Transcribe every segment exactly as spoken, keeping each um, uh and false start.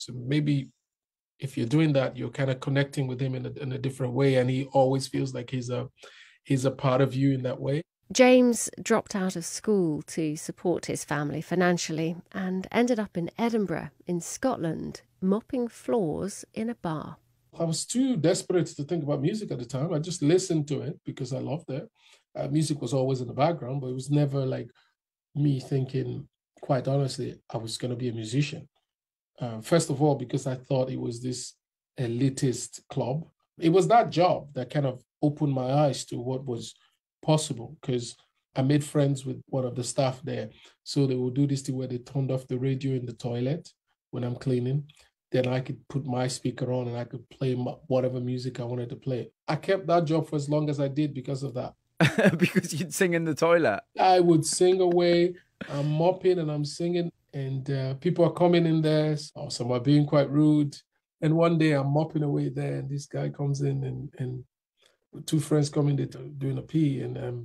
So maybe if you're doing that, you're kind of connecting with him in a, in a different way, and he always feels like he's a he's a part of you in that way. James dropped out of school to support his family financially and ended up in Edinburgh, in Scotland, mopping floors in a bar. I was too desperate to think about music at the time. I just listened to it because I loved it. Uh, music was always in the background, but it was never like me thinking, quite honestly, I was going to be a musician. Uh, first of all, because I thought it was this elitist club. It was that job that kind of opened my eyes to what was possible, because I made friends with one of the staff there. So they would do this thing where they turned off the radio in the toilet when I'm cleaning. Then I could put my speaker on and I could play whatever music I wanted to play. I kept that job for as long as I did because of that. Because you'd sing in the toilet. I would sing away. I'm mopping and I'm singing, and uh, people are coming in there. Or some are being quite rude. And one day I'm mopping away there, and this guy comes in, and and two friends come in there doing a pee, and um,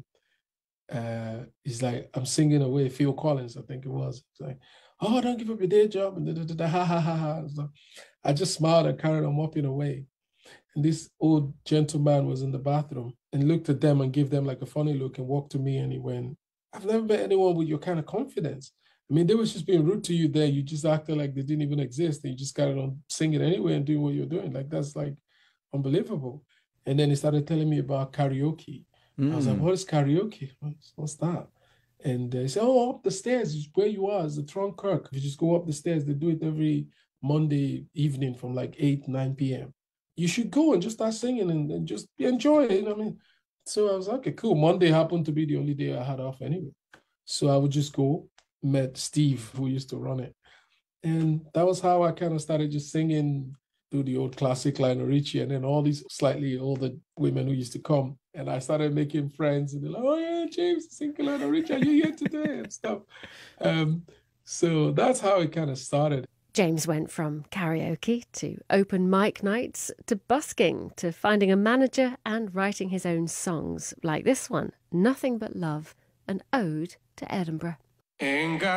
uh, he's like, I'm singing away. Phil Collins, I think it was. He's like, oh, don't give up your day job, and da, da, da, da, ha ha ha ha. So I just smiled and carried on mopping away. And this old gentleman was in the bathroom and looked at them and gave them like a funny look and walked to me, and he went, I've never met anyone with your kind of confidence. I mean, they were just being rude to you there. You just acted like they didn't even exist. And you just carried on singing anyway and doing what you're doing. Like, that's like unbelievable. And then he started telling me about karaoke. Mm. I was like, what is karaoke? What's, what's that? And he said, oh, up the stairs, where you are is the Tron Kirk. You just go up the stairs. They do it every Monday evening from like eight, nine p.m. You should go and just start singing and, and just enjoy it. You know what I mean? So I was like, okay, cool. Monday happened to be the only day I had off anyway. So I would just go, met Steve, who used to run it. And that was how I kind of started just singing through the old classic Lionel Richie, and then all these slightly older women who used to come. And I started making friends, and they're like, oh yeah, James, singing Lionel Richie, are you here today? And stuff. Um, so that's how it kind of started. James went from karaoke to open mic nights to busking to finding a manager and writing his own songs, like this one, Nothing But Love, an ode to Edinburgh. Ain't got